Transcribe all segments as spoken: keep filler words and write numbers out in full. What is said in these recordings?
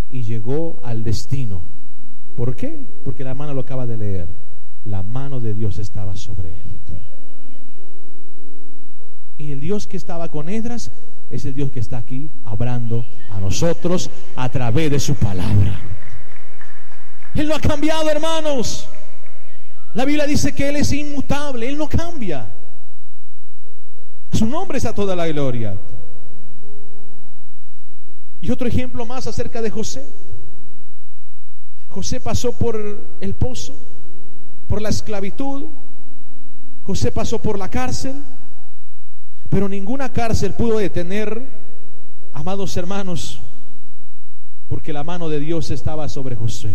y llegó al destino. ¿Por qué? Porque la mano lo acaba de leer. La mano de Dios estaba sobre él. Y el Dios que estaba con Esdras es el Dios que está aquí hablando a nosotros a través de su palabra. Él no ha cambiado, hermanos. La Biblia dice que Él es inmutable, Él no cambia. Su nombre está toda la gloria. Y otro ejemplo más acerca de José. José pasó por el pozo, por la esclavitud. José pasó por la cárcel, pero ninguna cárcel pudo detener, amados hermanos, porque la mano de Dios estaba sobre José.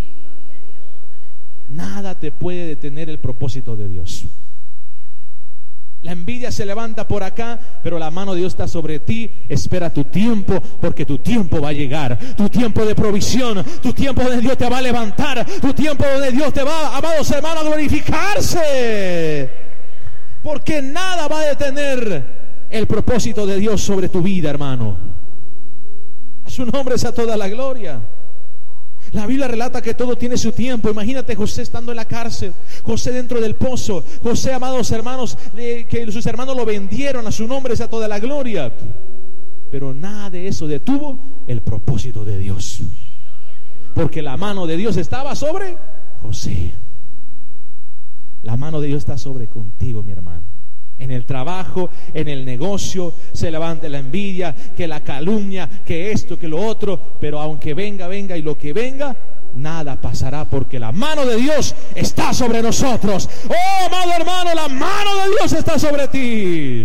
Nada te puede detener el propósito de Dios. La envidia se levanta por acá, pero la mano de Dios está sobre ti. Espera tu tiempo, porque tu tiempo va a llegar. Tu tiempo de provisión, tu tiempo donde Dios te va a levantar, tu tiempo donde Dios te va, amados hermanos, a glorificarse. Porque nada va a detener el propósito de Dios sobre tu vida, hermano. A su nombre sea toda la gloria. La Biblia relata que todo tiene su tiempo. Imagínate José estando en la cárcel, José dentro del pozo, José, amados hermanos, eh, que sus hermanos lo vendieron. A su nombre sea toda la gloria. Pero nada de eso detuvo el propósito de Dios, porque la mano de Dios estaba sobre José. La mano de Dios está sobre contigo, mi hermano. En el trabajo, en el negocio, se levanta la envidia, que la calumnia, que esto, que lo otro. Pero aunque venga, venga y lo que venga, nada pasará, porque la mano de Dios está sobre nosotros. Oh, amado hermano, la mano de Dios está sobre ti.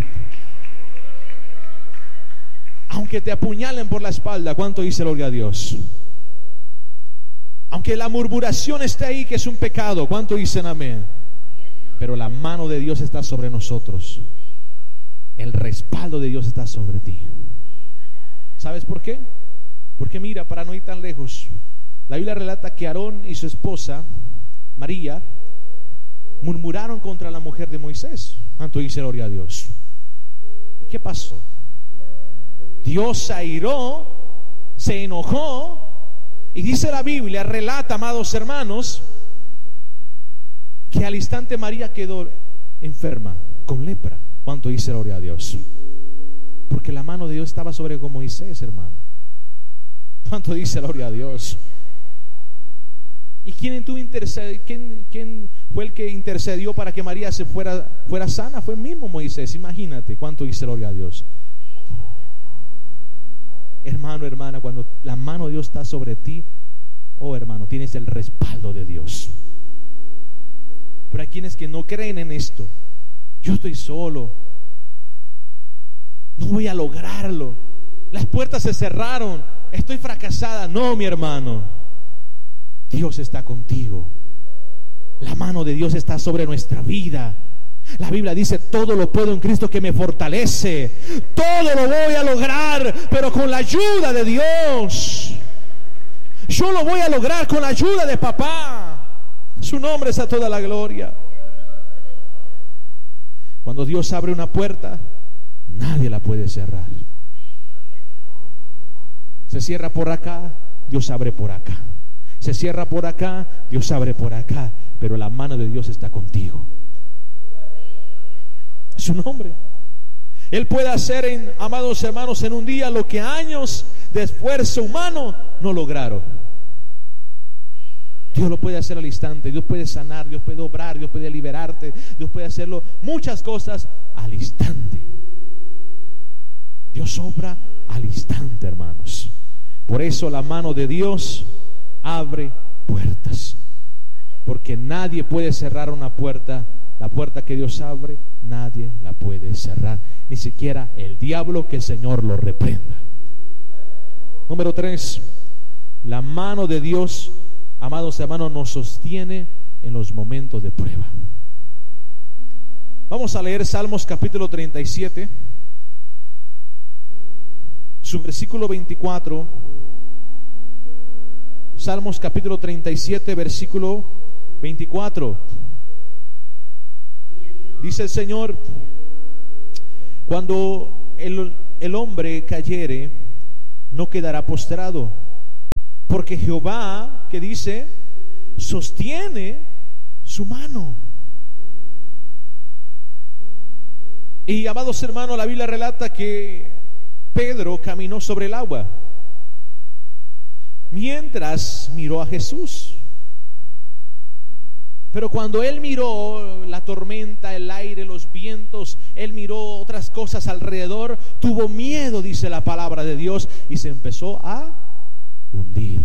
Aunque te apuñalen por la espalda, ¿cuánto dice gloria a Dios? Aunque la murmuración esté ahí, que es un pecado, ¿cuánto dicen amén? Pero la mano de Dios está sobre nosotros. El respaldo de Dios está sobre ti. ¿Sabes por qué? Porque mira, para no ir tan lejos, la Biblia relata que Aarón y su esposa María murmuraron contra la mujer de Moisés. ¿Cuánto dice gloria a Dios? ¿Y qué pasó? Dios se airó, se enojó, y dice la Biblia, relata, amados hermanos, que al instante María quedó enferma con lepra. ¿Cuánto dice gloria a Dios? Porque la mano de Dios estaba sobre Moisés, hermano. ¿Cuánto dice gloria a Dios? ¿Y quién, tuvo interced- quién, quién fue el que intercedió para que María se fuera, fuera sana? Fue el mismo Moisés. Imagínate. ¿Cuánto dice gloria a Dios? Hermano, hermana, cuando la mano de Dios está sobre ti, oh hermano, tienes el respaldo de Dios. Pero hay quienes que no creen en esto. Yo estoy solo, no voy a lograrlo, las puertas se cerraron, estoy fracasada. No, mi hermano, Dios está contigo. La mano de Dios está sobre nuestra vida. La Biblia dice: todo lo puedo en Cristo que me fortalece. Todo lo voy a lograr, pero con la ayuda de Dios. Yo lo voy a lograr con la ayuda de papá. Su nombre es a toda la gloria. Cuando Dios abre una puerta, nadie la puede cerrar. Se cierra por acá, Dios abre por acá. Se cierra por acá, Dios abre por acá. Pero la mano de Dios está contigo. Su nombre. Él puede hacer, en, amados hermanos, en un día lo que años de esfuerzo humano no lograron. Dios lo puede hacer al instante. Dios puede sanar, Dios puede obrar, Dios puede liberarte, Dios puede hacerlo, muchas cosas al instante. Dios obra al instante, hermanos. Por eso la mano de Dios abre puertas, porque nadie puede cerrar una puerta. La puerta que Dios abre, nadie la puede cerrar, ni siquiera el diablo, que el Señor lo reprenda. Número tres, la mano de Dios, amados hermanos, nos sostiene en los momentos de prueba. Vamos a leer Salmos capítulo treinta y siete, su versículo veinticuatro. Salmos capítulo treinta y siete, versículo veinticuatro. Dice el Señor: cuando el, el hombre cayere, no quedará postrado, porque Jehová, que dice, sostiene su mano. Y amados hermanos, la Biblia relata que Pedro caminó sobre el agua mientras miró a Jesús. Pero cuando él miró la tormenta, el aire, los vientos, él miró otras cosas alrededor, tuvo miedo, dice la palabra de Dios, y se empezó a hundir.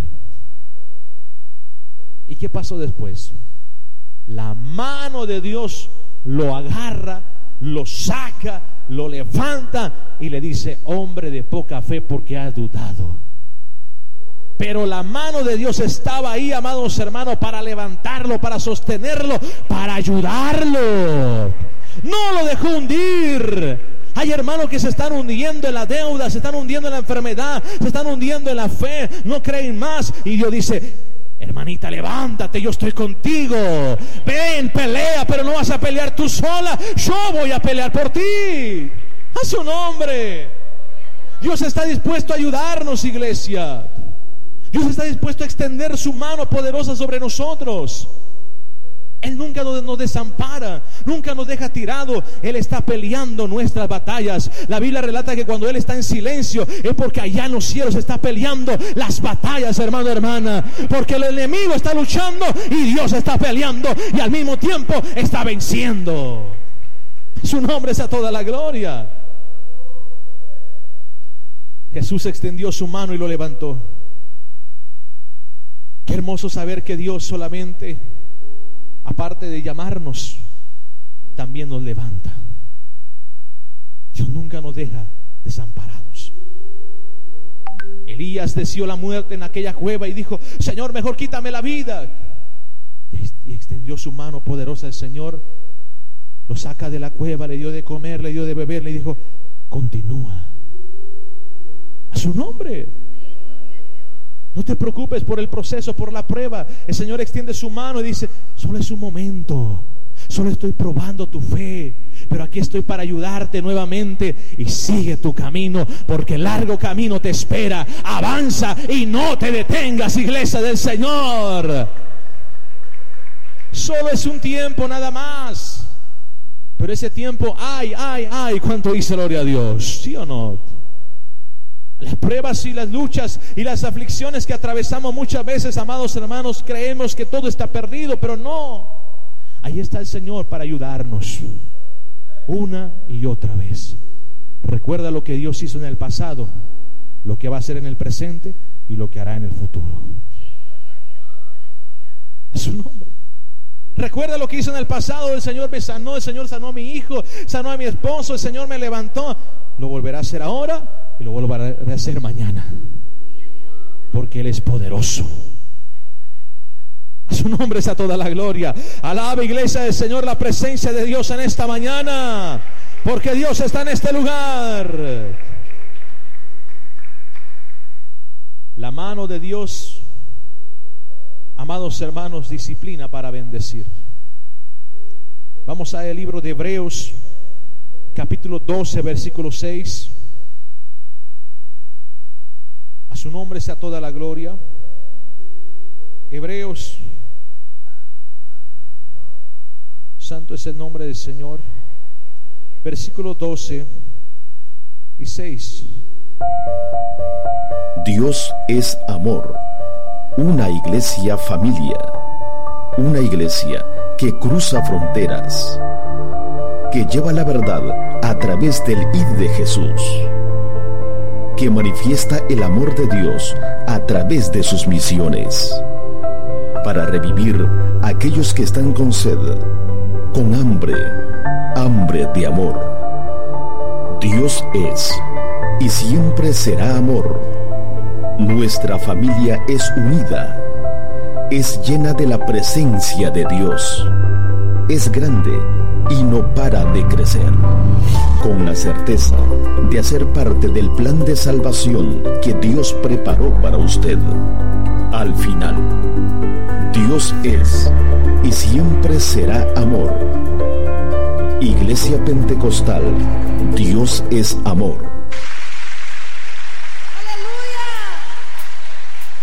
¿Y qué pasó después? La mano de Dios lo agarra, lo saca, lo levanta y le dice: hombre de poca fe, porque has dudado. Pero la mano de Dios estaba ahí, amados hermanos, para levantarlo, para sostenerlo, para ayudarlo. No lo dejó hundir. Hay hermanos que se están hundiendo en la deuda, se están hundiendo en la enfermedad, se están hundiendo en la fe, no creen más. Y Dios dice: hermanita, levántate, yo estoy contigo. Ven, pelea, pero no vas a pelear tú sola. Yo voy a pelear por ti. A su nombre. Dios está dispuesto a ayudarnos, iglesia. Dios está dispuesto a extender su mano poderosa sobre nosotros. Él nunca nos desampara, nunca nos deja tirado. Él está peleando nuestras batallas. La Biblia relata que cuando Él está en silencio es porque allá en los cielos está peleando las batallas, hermano, hermana. Porque el enemigo está luchando y Dios está peleando y al mismo tiempo está venciendo. Su nombre es a toda la gloria. Jesús extendió su mano y lo levantó. Qué hermoso saber que Dios solamente, aparte de llamarnos, también nos levanta. Dios nunca nos deja desamparados. Elías deseó la muerte en aquella cueva y dijo: Señor, mejor quítame la vida. Y extendió su mano poderosa. El Señor lo saca de la cueva, le dio de comer, le dio de beber, le dijo: continúa. A su nombre. No te preocupes por el proceso, por la prueba. El Señor extiende su mano y dice: solo es un momento, solo estoy probando tu fe, pero aquí estoy para ayudarte nuevamente. Y sigue tu camino, porque el largo camino te espera. Avanza y no te detengas, iglesia del Señor. Solo es un tiempo nada más, pero ese tiempo, ay, ay, ay, cuánto dice gloria a Dios. ¿Sí o no? Las pruebas y las luchas y las aflicciones que atravesamos muchas veces, amados hermanos, creemos que todo está perdido, pero no. Ahí está el Señor para ayudarnos una y otra vez. Recuerda lo que Dios hizo en el pasado, lo que va a hacer en el presente y lo que hará en el futuro. Es su nombre. Recuerda lo que hizo en el pasado. El Señor me sanó, el Señor sanó a mi hijo, sanó a mi esposo, el Señor me levantó. Lo volverá a hacer ahora y lo volverá a hacer mañana, porque Él es poderoso. A su nombre es a toda la gloria. Alaba, iglesia del Señor, la presencia de Dios en esta mañana, porque Dios está en este lugar. La mano de Dios, amados hermanos, disciplina para bendecir. Vamos al libro de Hebreos, capítulo doce, versículo seis. A su nombre sea toda la gloria. Hebreos, santo es el nombre del Señor. Versículo doce y seis. Dios es amor, una iglesia familia, una iglesia que cruza fronteras, que lleva la verdad a través del id de Jesús, que manifiesta el amor de Dios a través de sus misiones, para revivir a aquellos que están con sed, con hambre, hambre de amor. Dios es y siempre será amor. Nuestra familia es unida, es llena de la presencia de Dios, es grande y no para de crecer, con la certeza de hacer parte del plan de salvación que Dios preparó para usted. Al final, Dios es y siempre será amor. Iglesia Pentecostal, Dios es amor.